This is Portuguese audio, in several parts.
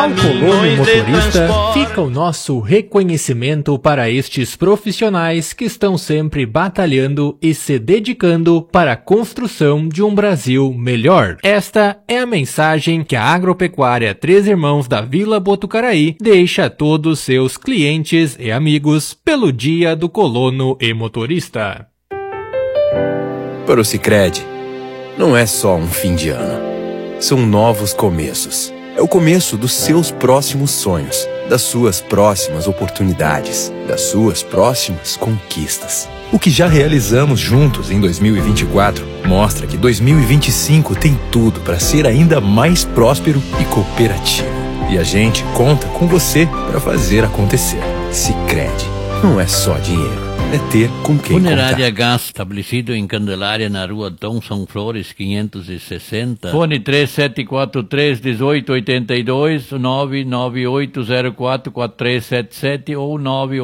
Ao colono motorista, fica o nosso reconhecimento para estes profissionais que estão sempre batalhando e se dedicando para a construção de um Brasil melhor. Esta é a mensagem que a Agropecuária Três Irmãos da Vila Botucaraí deixa a todos seus clientes e amigos pelo Dia do Colono e Motorista. Para o Sicredi, não é só um fim de ano. São novos começos. É o começo dos seus próximos sonhos, das suas próximas oportunidades, das suas próximas conquistas. O que já realizamos juntos em 2024 mostra que 2025 tem tudo para ser ainda mais próspero e cooperativo. E a gente conta com você para fazer acontecer. Sicredi, não é só dinheiro. É ter com quem Funerária contar. Gás, estabelecido em Candelária, na rua Dom São Flores, 560. Fone 3743-1882, 998044377 ou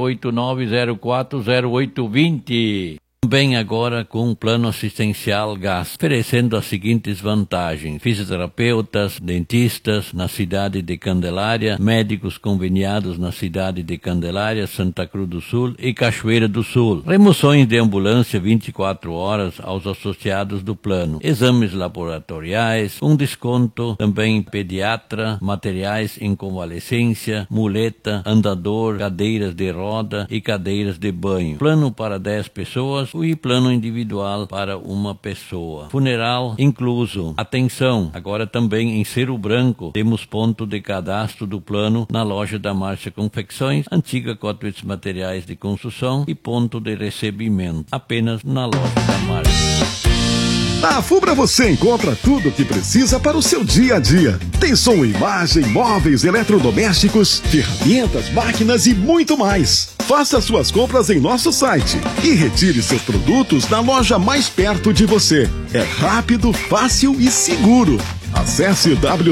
989040820. Também agora com um plano assistencial Gás, oferecendo as seguintes vantagens: fisioterapeutas, dentistas na cidade de Candelária, médicos conveniados na cidade de Candelária, Santa Cruz do Sul e Cachoeira do Sul. Remoções de ambulância 24 horas aos associados do plano. Exames laboratoriais, um desconto também pediatra, materiais em convalescência, muleta, andador, cadeiras de roda e cadeiras de banho. Plano para 10 pessoas e plano individual para uma pessoa. Funeral incluso. Atenção, agora também em Cerro Branco temos ponto de cadastro do plano na loja da Márcia Confecções, antiga Cotwitz Materiais de Construção e ponto de recebimento. Apenas na loja da Márcia. Na Fubra você encontra tudo o que precisa para o seu dia a dia. Tem som e imagem, móveis, eletrodomésticos, ferramentas, máquinas e muito mais. Faça suas compras em nosso site e retire seus produtos na loja mais perto de você. É rápido, fácil e seguro. Acesse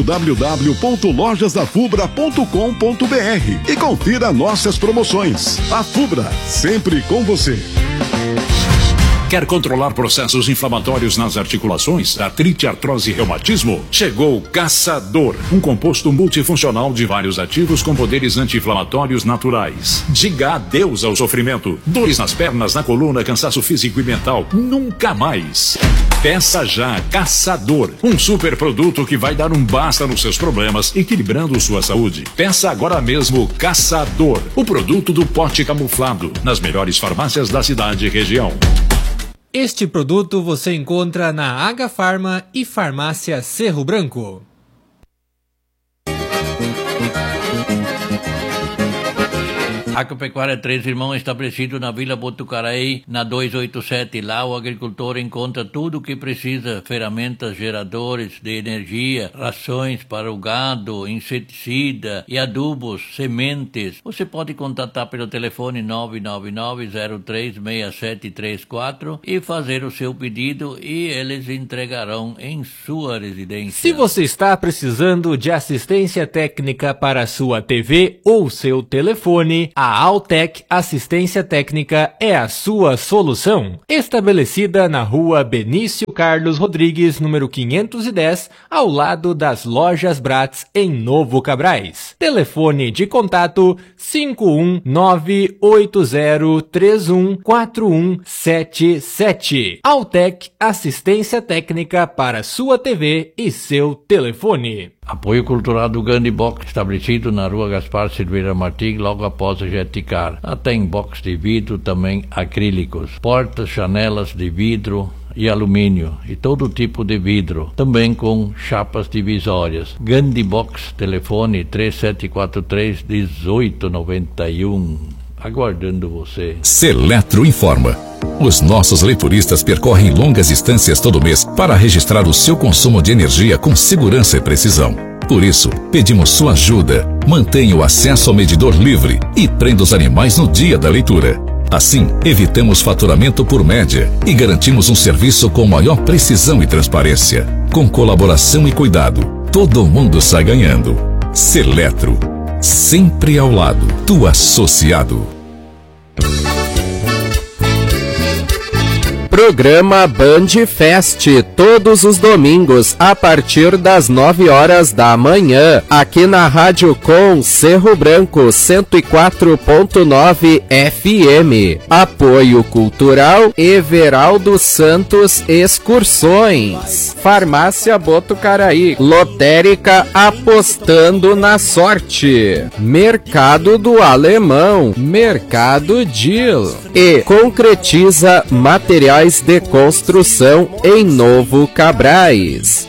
www.lojasdafubra.com.br e confira nossas promoções. A Fubra, sempre com você. Quer controlar processos inflamatórios nas articulações, artrite, artrose e reumatismo? Chegou o Caçador, um composto multifuncional de vários ativos com poderes anti-inflamatórios naturais. Diga adeus ao sofrimento. Dores nas pernas, na coluna, cansaço físico e mental. Nunca mais. Peça já Caçador, um super produto que vai dar um basta nos seus problemas, equilibrando sua saúde. Peça agora mesmo Caçador, o produto do pote camuflado, nas melhores farmácias da cidade e região. Este produto você encontra na Agafarma e Farmácia Cerro Branco. Agropecuária Três Irmãos, estabelecido na Vila Botucaraí, na 287. Lá o agricultor encontra tudo o que precisa: ferramentas, geradores de energia, rações para o gado, inseticida e adubos, sementes. Você pode contatar pelo telefone 999-036734 e fazer o seu pedido e eles entregarão em sua residência. Se você está precisando de assistência técnica para a sua TV ou seu telefone, a Altec Assistência Técnica é a sua solução. Estabelecida na rua Benício Carlos Rodrigues, número 510, ao lado das lojas Bratz, em Novo Cabrais. Telefone de contato 51980314177. Altec Assistência Técnica para sua TV e seu telefone. Apoio cultural do Gandhi Box, estabelecido na rua Gaspar Silveira Martins, logo após o Jeticar. Tem box de vidro, também acrílicos, portas, janelas de vidro e alumínio e todo tipo de vidro, também com chapas divisórias. Gandhi Box, telefone 3743-1891. Aguardando você. Seletro informa. Os nossos leituristas percorrem longas distâncias todo mês para registrar o seu consumo de energia com segurança e precisão. Por isso, pedimos sua ajuda. Mantenha o acesso ao medidor livre e prenda os animais no dia da leitura. Assim, evitamos faturamento por média e garantimos um serviço com maior precisão e transparência. Com colaboração e cuidado, todo mundo sai ganhando. Seletro, sempre ao lado do associado. Programa Band Fest, todos os domingos, a partir das 9 horas da manhã, aqui na Rádio Com Cerro Branco 104.9 FM. Apoio Cultural Everaldo Santos Excursões. Farmácia Botucaraí, lotérica Apostando na Sorte. Mercado do Alemão, Mercado Deal. E Concretiza Materiais de Construção em Novo Cabrais.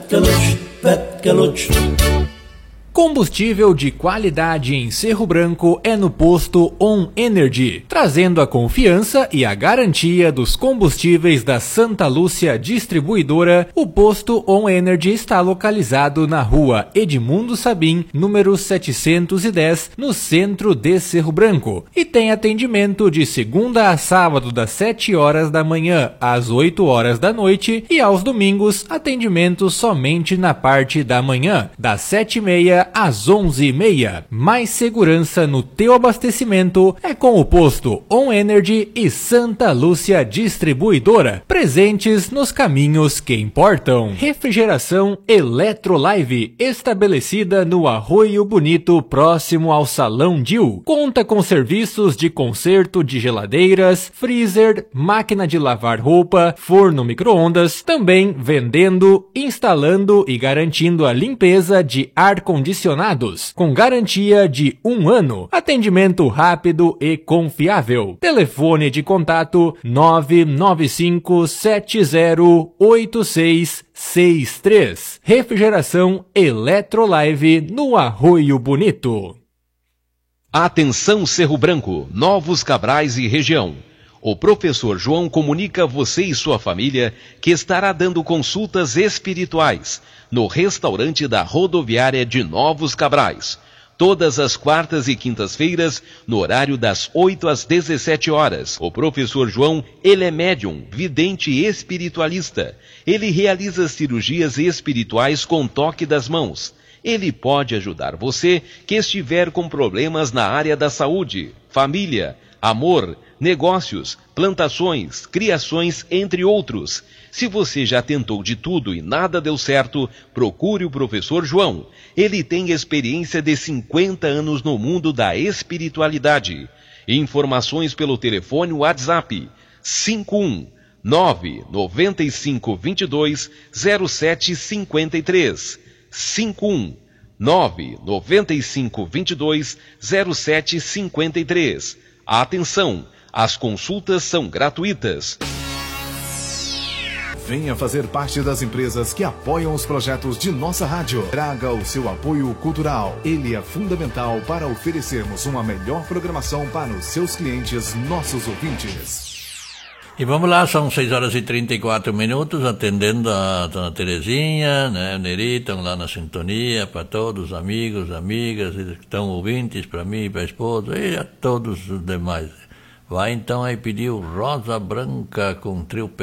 Combustível de qualidade em Cerro Branco é no posto On Energy, trazendo a confiança e a garantia dos combustíveis da Santa Lúcia Distribuidora. O posto On Energy está localizado na rua Edmundo Sabim, número 710, no centro de Cerro Branco, e tem atendimento de segunda a sábado das 7 horas da manhã às 8 horas da noite e aos domingos atendimento somente na parte da manhã, das 7h30 às 11h30. Mais segurança no teu abastecimento é com o posto On Energy e Santa Lúcia Distribuidora, presentes nos caminhos que importam. Refrigeração Eletrolive, estabelecida no Arroio Bonito, próximo ao Salão Dil. Conta com serviços de conserto de geladeiras, freezer, máquina de lavar roupa, forno micro-ondas, também vendendo, instalando e garantindo a limpeza de ar-condicionados, com garantia de 1 ano. Atendimento rápido e confiável. Telefone de contato 995708663. Refrigeração Eletrolive no Arroio Bonito. Atenção Cerro Branco, Novos Cabrais e região. O professor João comunica a você e sua família que estará dando consultas espirituais no restaurante da rodoviária de Novos Cabrais, todas as quartas e quintas-feiras, no horário das 8 às 17 horas. O professor João, ele é médium, vidente e espiritualista. Ele realiza cirurgias espirituais com toque das mãos. Ele pode ajudar você que estiver com problemas na área da saúde, família, amor, negócios, plantações, criações, entre outros. Se você já tentou de tudo e nada deu certo, procure o professor João. Ele tem experiência de 50 anos no mundo da espiritualidade. Informações pelo telefone WhatsApp 51995220753. 51995220753. Atenção! As consultas são gratuitas. Venha fazer parte das empresas que apoiam os projetos de nossa rádio. Traga o seu apoio cultural. Ele é fundamental para oferecermos uma melhor programação para os seus clientes, nossos ouvintes. E vamos lá, são 6 horas e 34 minutos, atendendo a dona Terezinha, né, Neri, estão lá na sintonia, para todos os amigos, amigas, que estão ouvintes, para mim, para a esposa, e a todos os demais. Vai então aí pedir o Rosa Branca com trio